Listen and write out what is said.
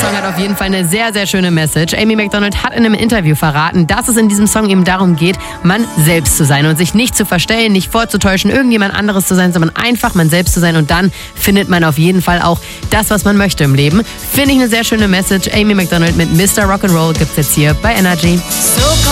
Song hat auf jeden Fall eine sehr, sehr schöne Message. Amy Macdonald hat in einem Interview verraten, dass es in diesem Song eben darum geht, man selbst zu sein und sich nicht zu verstellen, nicht vorzutäuschen, irgendjemand anderes zu sein, sondern einfach man selbst zu sein. Und dann findet man auf jeden Fall auch das, was man möchte im Leben. Finde ich eine sehr schöne Message. Amy Macdonald mit Mr. Rock'n'Roll gibt's jetzt hier bei Energy.